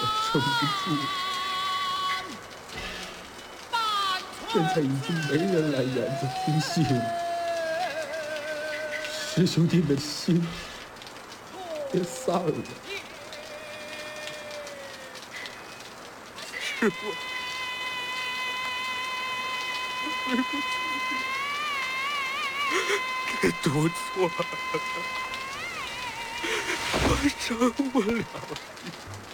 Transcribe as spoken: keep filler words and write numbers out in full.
撑不住，现在已经没人来染着听戏了，师兄弟们心也散了。 师傅，对不起，给读错了，我饶不了你。